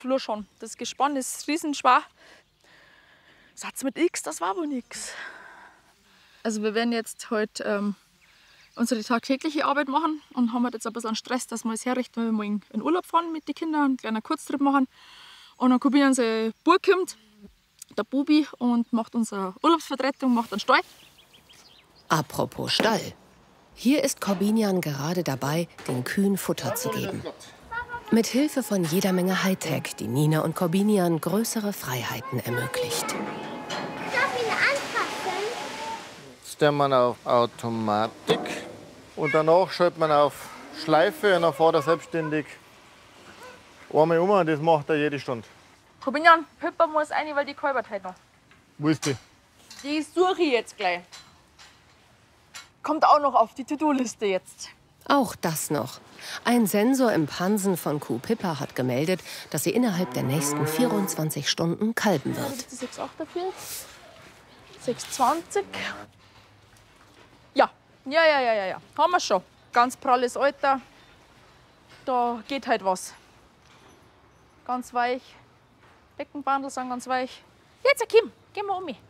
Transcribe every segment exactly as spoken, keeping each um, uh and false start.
Flur schon. Das Gespann ist riesenschwer. Satz mit X, das war wohl nix. Also wir werden jetzt heute ähm, unsere tagtägliche Arbeit machen und haben halt jetzt ein bisschen Stress, dass wir es herrichten, weil wir morgen in Urlaub fahren mit den Kindern, einen kleinen Kurztrip machen. Und dann kommt unser Bub, kommt, der Bubi, und macht unsere Urlaubsvertretung, macht einen Stall. Apropos Stall. Hier ist Korbinian gerade dabei, den Kühen Futter zu geben. Mit Hilfe von jeder Menge Hightech, die Nina und Korbinian größere Freiheiten ermöglicht. Darf ich ihn anfassen? Stellen wir auf Automatik und danach schaltet man auf Schleife und dann fährt er selbstständig einmal um und das macht er jede Stunde. Korbinian, Pippa muss rein, weil die kalbert heute noch. Wo ist die? Die suche ich jetzt gleich. Kommt auch noch auf die To-Do-Liste jetzt. Auch das noch. Ein Sensor im Pansen von Kuh Pippa hat gemeldet, dass sie innerhalb der nächsten vierundzwanzig Stunden kalben wird. Das ist die sechs achtundvierzig, sechs zwanzig. Ja, ja, ja, ja, ja, ja. Haben wir schon. Ganz pralles Alter. Da geht halt was. Ganz weich. Beckenbandel sind ganz weich. Jetzt, Kim, gehen wir um mich.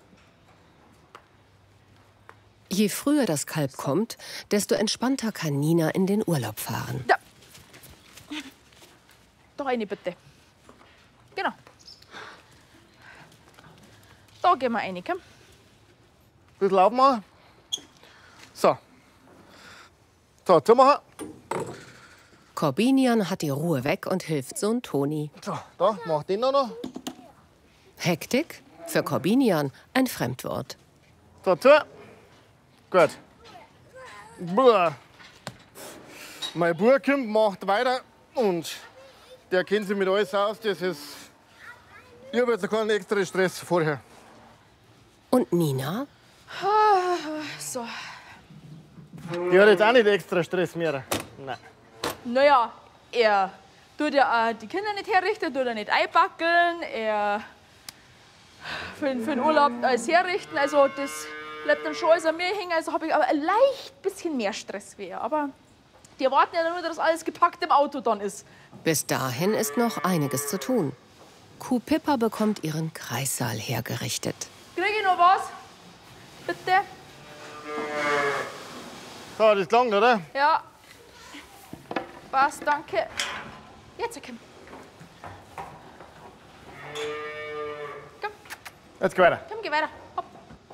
Je früher das Kalb kommt, desto entspannter kann Nina in den Urlaub fahren. Ja. Da rein, bitte. Genau. Da gehen wir rein, komm. Bisschen aufmachen. So. So, zumachen. Korbinian hat die Ruhe weg und hilft Sohn Toni. So, da, mach den noch. Hektik? Für Korbinian ein Fremdwort. So, zu. Gut. Buh. Mein Bub kommt, macht weiter und der kennt sich mit alles aus. Das ist. Ich habe jetzt keinen extra Stress vorher. Und Nina? So. Die hat jetzt auch nicht extra Stress mehr. Nein. Naja, er tut ja auch die Kinder nicht herrichten, tut er nicht einpacken, er für, den- für den Urlaub alles herrichten. Also das bleibt dann schon alles an mir hängen. Also habe ich aber ein leicht bisschen mehr Stress wie er. Aber die erwarten ja nur, dass alles gepackt im Auto dann ist. Bis dahin ist noch einiges zu tun. Kuh Pippa bekommt ihren Kreissaal hergerichtet. Kriege ich noch was? Bitte? So, das klang, oder? Ja. Passt, danke. Jetzt, Kim. Komm, Jetzt geh weiter. komm, geh weiter. Hopp.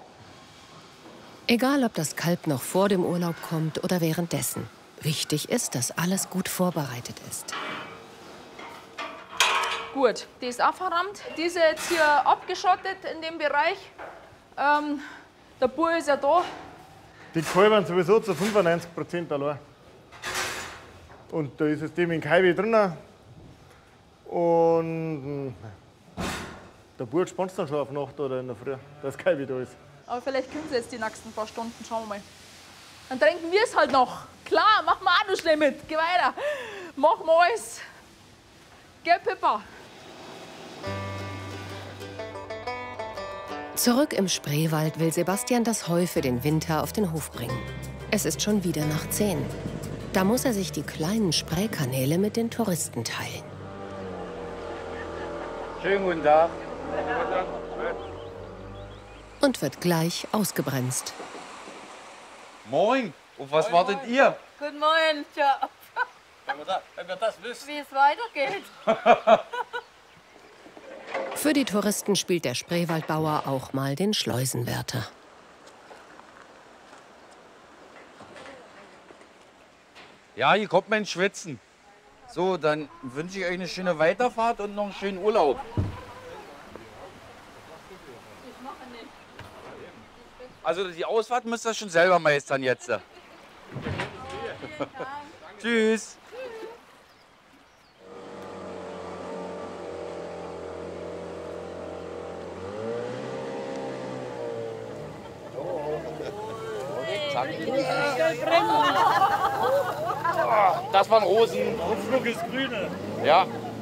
Egal, ob das Kalb noch vor dem Urlaub kommt oder währenddessen. Wichtig ist, dass alles gut vorbereitet ist. Gut, die ist auch verrammt. Die ist jetzt hier abgeschottet in dem Bereich. Ähm, der Bub ist ja da. Die kalbern sowieso zu fünfundneunzig Prozent allein. Und da ist das Ding in Kaiwe drin. Und der Bub spannt dann schon auf Nacht oder in der Früh, dass Kaiwe da ist. Aber vielleicht können sie jetzt die nächsten paar Stunden. Schauen wir mal. Dann trinken wir es halt noch. Klar, machen wir auch noch schnell mit. Geh weiter. Machen wir alles. Gell, Pippa? Zurück im Spreewald will Sebastian das Heu für den Winter auf den Hof bringen. Es ist schon wieder nach zehn. Da muss er sich die kleinen Spraykanäle mit den Touristen teilen. Schönen guten Tag. Und wird gleich ausgebremst. Moin. Auf was wartet ihr? Guten Morgen, tja, Wenn wir, da, wenn wir das wissen. wie es weitergeht. Für die Touristen spielt der Spreewaldbauer auch mal den Schleusenwärter. Ja, hier kommt man ins Schwitzen. So, dann wünsche ich euch eine schöne Weiterfahrt und noch einen schönen Urlaub. Also die Ausfahrt müsst ihr schon selber meistern jetzt. Tschüss. Das waren Rosen. Flug ist grüne. Ja.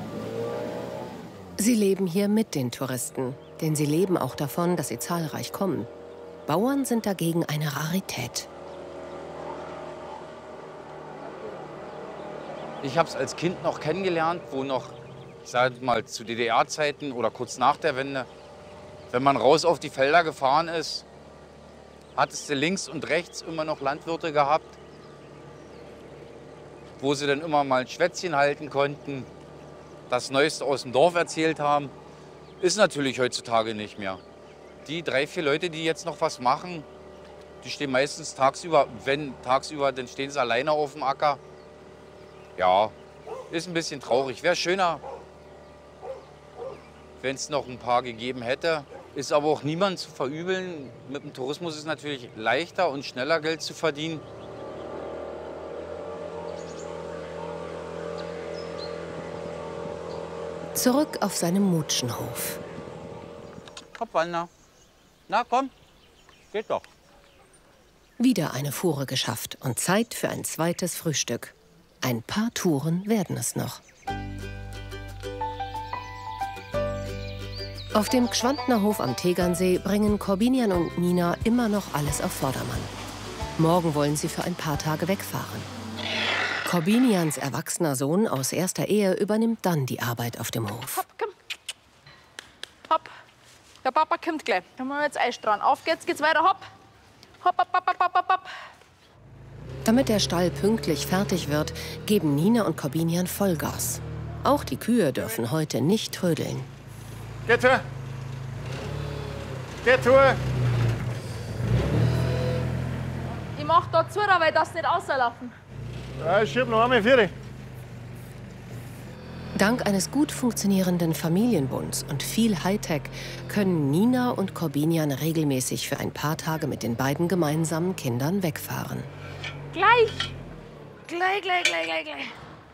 Sie leben hier mit den Touristen, denn sie leben auch davon, dass sie zahlreich kommen. Bauern sind dagegen eine Rarität. Ich habe es als Kind noch kennengelernt, wo noch ich sage mal zu D D R-Zeiten oder kurz nach der Wende, wenn man raus auf die Felder gefahren ist, hattest du links und rechts immer noch Landwirte gehabt, wo sie dann immer mal ein Schwätzchen halten konnten, das Neueste aus dem Dorf erzählt haben. Ist natürlich heutzutage nicht mehr. Die drei, vier Leute, die jetzt noch was machen, die stehen meistens tagsüber, wenn tagsüber, dann stehen sie alleine auf dem Acker. Ja, ist ein bisschen traurig. Wäre schöner, wenn es noch ein paar gegeben hätte. Ist aber auch niemand zu verübeln. Mit dem Tourismus ist es natürlich leichter und schneller Geld zu verdienen. Zurück auf seinem Mutschenhof. Hopp, Wanda. Na komm, geht doch. Wieder eine Fuhre geschafft und Zeit für ein zweites Frühstück. Ein paar Touren werden es noch. Auf dem Gschwandtner Hof am Tegernsee bringen Korbinian und Nina immer noch alles auf Vordermann. Morgen wollen sie für ein paar Tage wegfahren. Korbinians erwachsener Sohn aus erster Ehe übernimmt dann die Arbeit auf dem Hof. Hopp, komm. Hopp. Der Papa kommt gleich. Da machen wir jetzt Eis dran. Auf geht's, geht's weiter. Hopp. Hopp, hopp, hopp, hopp, hopp, hopp. Damit der Stall pünktlich fertig wird, geben Nina und Korbinian Vollgas. Auch die Kühe dürfen heute nicht trödeln. Geht zu. Geht zu. Ich mach da zu, weil das nicht rauslaufen. Ja, ich schieb noch einmal vier. Dank eines gut funktionierenden Familienbunds und viel Hightech können Nina und Korbinian regelmäßig für ein paar Tage mit den beiden gemeinsamen Kindern wegfahren. Gleich. Gleich, gleich, gleich, gleich, gleich.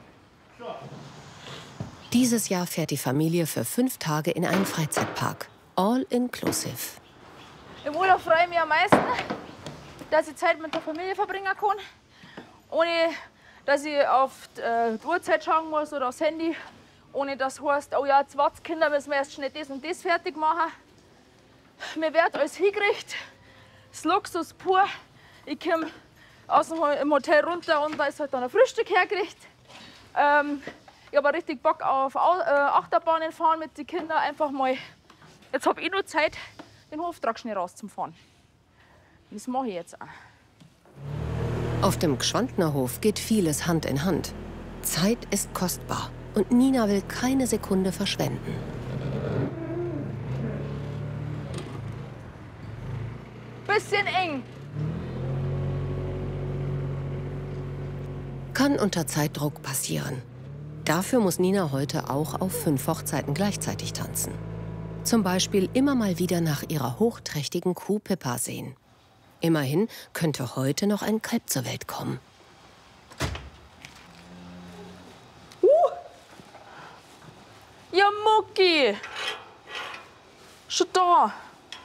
Dieses Jahr fährt die Familie für fünf Tage in einen Freizeitpark. All inclusive. Im Urlaub freue ich mich am meisten, dass ich Zeit mit der Familie verbringen kann. Ohne, dass ich auf die Uhrzeit schauen muss oder aufs Handy. Ohne dass es heißt, oh ja, jetzt warten Kinder, müssen wir erst schnell das und das fertig machen. Mir wird alles hingerichtet. Das Luxus pur. Ich komme aus dem Hotel runter und da ist halt dann ein Frühstück hergerichtet. Ähm, ich habe richtig Bock auf Achterbahnen fahren mit den Kindern. Einfach mal. Jetzt habe ich nur Zeit, den Hoftrag schnell rauszufahren. Das mache ich jetzt auch. Auf dem Gschwandtner Hof geht vieles Hand in Hand. Zeit ist kostbar und Nina will keine Sekunde verschwenden. Bisschen eng. Kann unter Zeitdruck passieren. Dafür muss Nina heute auch auf fünf Hochzeiten gleichzeitig tanzen. Zum Beispiel immer mal wieder nach ihrer hochträchtigen Kuh Pippa sehen. Immerhin könnte heute noch ein Kalb zur Welt kommen. Uh. Ja, Mucki. Schon da.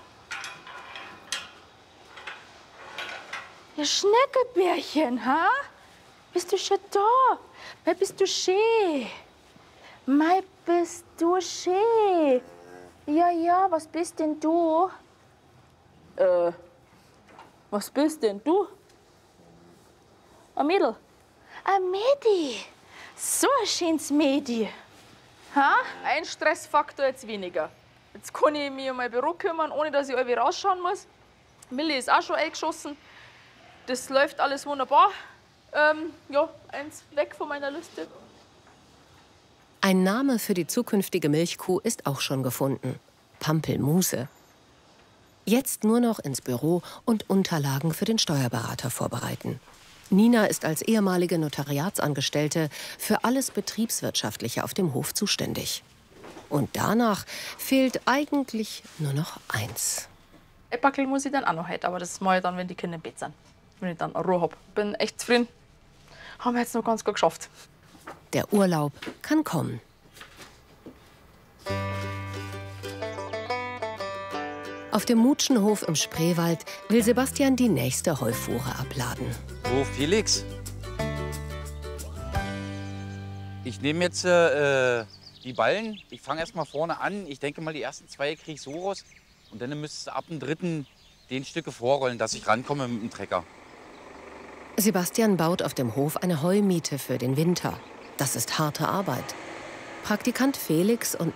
Ja, Schneckelbärchen, ha? Bist du schon da? Mei, bist du schön. Mei, bist du schön. Ja, ja, was bist denn du? Äh, was bist denn du? Ein Mädel. Ein Mädi. So ein schönes Mädi. Ha? Ein Stressfaktor jetzt weniger. Jetzt kann ich mich um mein Büro kümmern, ohne dass ich irgendwie rausschauen muss. Milli ist auch schon eingeschossen. Das läuft alles wunderbar. Ähm, ja, eins weg von meiner Liste. Ein Name für die zukünftige Milchkuh ist auch schon gefunden. Pampelmuse. Jetzt nur noch ins Büro und Unterlagen für den Steuerberater vorbereiten. Nina ist als ehemalige Notariatsangestellte für alles Betriebswirtschaftliche auf dem Hof zuständig. Und danach fehlt eigentlich nur noch eins. Ein Backel muss ich dann auch noch heute, aber das mache ich dann, wenn die Kinder im Bett sind. Wenn ich dann Ruhe habe. Bin echt zufrieden. Haben wir jetzt noch ganz gut geschafft. Der Urlaub kann kommen. Auf dem Mutschenhof im Spreewald will Sebastian die nächste Heufuhre abladen. So, Felix. Ich nehme jetzt äh, die Ballen. Ich fange erst mal vorne an. Ich denke mal, die ersten zwei kriege ich so raus. Und dann müsstest du ab dem dritten den Stücke vorrollen, dass ich rankomme mit dem Trecker. Sebastian baut auf dem Hof eine Heumiete für den Winter. Das ist harte Arbeit. Praktikant Felix und